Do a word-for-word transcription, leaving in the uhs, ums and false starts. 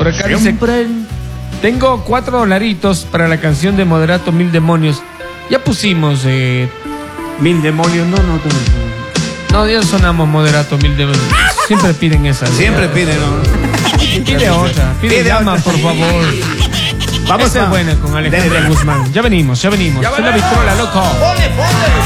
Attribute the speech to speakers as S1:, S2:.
S1: Por acá Siempre. dice, tengo cuatro dolaritos para la canción de Moderato Mil Demonios. Ya pusimos eh...
S2: Mil Demonios, no, no, no.
S1: No, ya sonamos Moderato Mil Demonios. Siempre piden esa.
S2: Siempre ¿no? piden, ¿no?
S1: Pide otra, pide, pide llama, otra. Por favor. Vamos a ser buena con Alejandra Guzmán. Ya venimos, ya venimos. Ya es la Victrola, loco. Pone, pone.